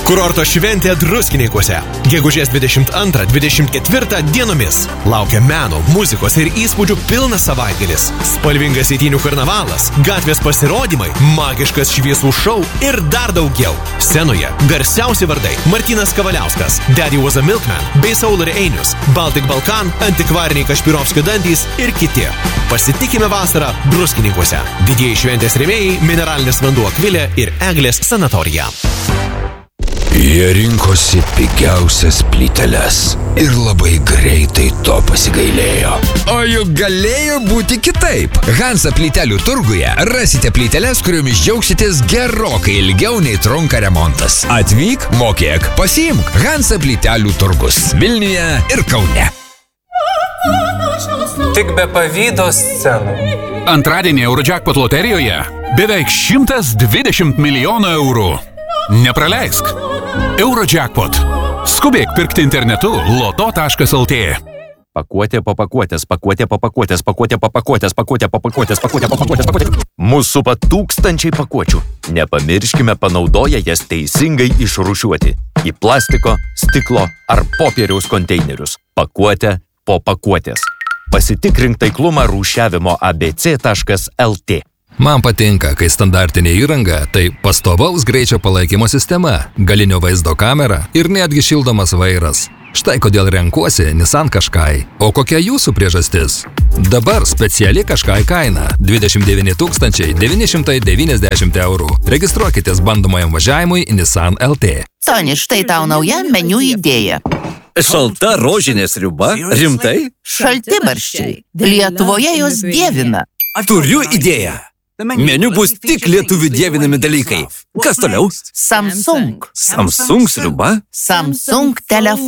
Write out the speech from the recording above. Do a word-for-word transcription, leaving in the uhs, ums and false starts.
Kurorto šventė Druskininkuose. Gegužės dvidešimt antrą dvidešimt ketvirtą dienomis. Laukia meno, muzikos ir įspūdžių pilnas savaitgalis. Spalvingas eitynių karnavalas, gatvės pasirodymai, magiškas šviesų šou ir dar daugiau. Scenoje garsiausi vardai Martynas Kavaliauskas, Daddy Was a Milkman bei Saularė Einius, Baltic Balkan, antikvariniai Kašpirovskio dantys ir kiti. Pasitikime vasarą Druskininkuose. Didieji šventės rėmėjai Mineralinis vanduo Akvilė ir Eglės sanatorija. Jie rinkosi pigiausias plyteles ir labai greitai to pasigailėjo. O juk galėjo būti kitaip. Hansa plytelių turguje rasite plyteles, kuriomis džiaugsitės gerokai ilgiau nei trunka remontas. Atvyk, mokėk, pasiimk. Hansa plytelių turgus Vilniuje ir Kaune. Tik be pavydo scenų. Antradienį Eurojackpot loterijoje beveik šimtas dvidešimt milijonų eurų. Nepraleisk. Eurojackpot. Skubėk pirkti internetu loto taškas lt. Pakuotė po pakuotės, pakuotė po pakuotės, pakuotė po pakuotės, pakuotė po pakuotės, pakuotė po pakuotės, pakuotė. Mūsų supa tūkstančiai pakuočių. Nepamirškime panaudoję jas teisingai išrūšiuoti į plastiko, stiklo ar popieriaus konteinerius. Pakuotė po pakuotės. Pasitikrink taiklumą rūšiavimo a b c taškas l t. Man patinka, kai standartinė įranga tai pastovaus greičio palaikymo sistema, galinio vaizdo kamera ir netgi šildomas vairas. Štai kodėl renkuosi Nissan Qashqai. O kokia jūsų priežastis? Dabar speciali Qashqai kaina – dvidešimt devyni tūkstančiai devyni šimtai devyniasdešimt eurų. Registruokitės bandomajam važiavimui Nissan L T. Soni, štai tau nauja meniu idėja. Šalta rožinė sriuba? Rimtai? Šaltibarščiai. Lietuvoje jos dievina. Turiu idėją. Meniu bus tik lietuvių dievinami dalykai. Kas toliau? Samsung. Samsung sriuba? Samsung telefonas.